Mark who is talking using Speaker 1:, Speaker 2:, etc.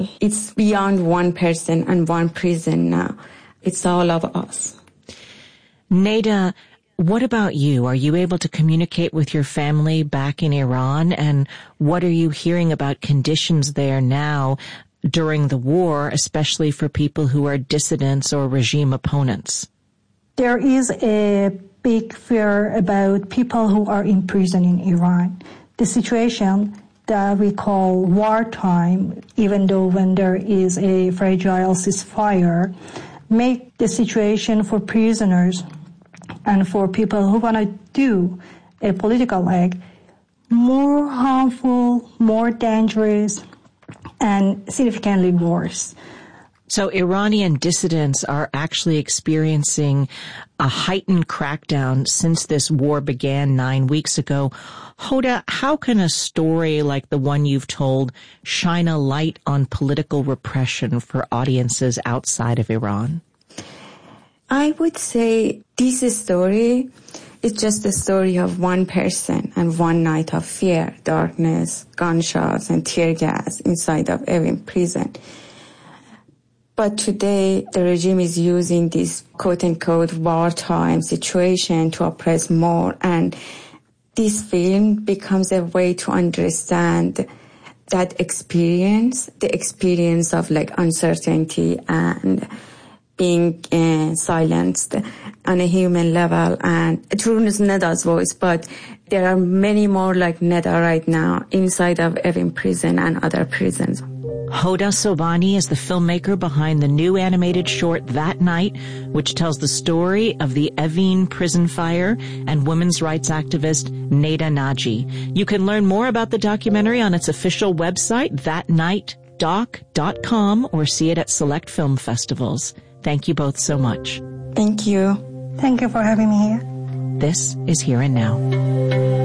Speaker 1: It's beyond one person and one prison now. It's all of us.
Speaker 2: Neda, what about you? Are you able to communicate with your family back in Iran? And what are you hearing about conditions there now during the war, especially for people who are dissidents or regime opponents?
Speaker 3: There is a big fear about people who are in prison in Iran. The situation that we call wartime, even though when there is a fragile ceasefire, make the situation for prisoners and for people who want to do a political act more harmful, more dangerous, and significantly worse.
Speaker 2: So Iranian dissidents are actually experiencing a heightened crackdown since this war began 9 weeks ago. Hoda, how can a story like the one you've told shine a light on political repression for audiences outside of Iran?
Speaker 1: I would say this story is just the story of one person and one night of fear, darkness, gunshots, and tear gas inside of Evin prison. But today, the regime is using this quote-unquote wartime situation to oppress more. And this film becomes a way to understand that experience, the experience of like uncertainty and being silenced on a human level. And through Neda's voice, but there are many more like Neda right now inside of Evin prison and other prisons.
Speaker 2: Hoda Sobhani is the filmmaker behind the new animated short That Night, which tells the story of the Evin prison fire and women's rights activist Neda Naji. You can learn more about the documentary on its official website, thatnightdoc.com, or see it at select film festivals. Thank you both so much.
Speaker 1: Thank you.
Speaker 3: Thank you for having me here.
Speaker 2: This is Here and Now.